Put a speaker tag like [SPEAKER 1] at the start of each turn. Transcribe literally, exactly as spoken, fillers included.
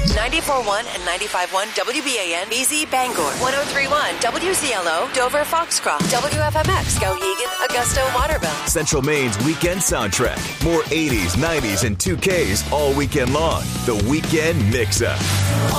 [SPEAKER 1] ninety-four point one and ninety-five point one W B A N, B Z Bangor, one oh three point one W C L O, Dover Foxcroft, W F M X, Skowhegan, Augusta, Waterville.
[SPEAKER 2] Central Maine's weekend soundtrack. More eighties, nineties, and two Ks all weekend long. The Weekend Mix-Up.